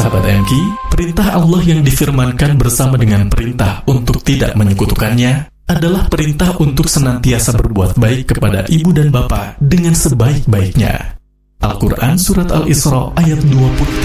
sahabat MQ, perintah Allah yang difirmankan bersama dengan perintah untuk tidak menyekutukannya adalah perintah untuk senantiasa berbuat baik kepada ibu dan bapa dengan sebaik-baiknya. Al-Quran Surat Al-Isra ayat 23.